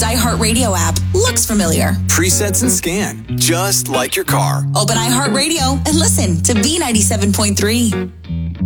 iHeartRadio app. Looks familiar. Presets and scan, just like your car. Open iHeartRadio and listen to B97.3.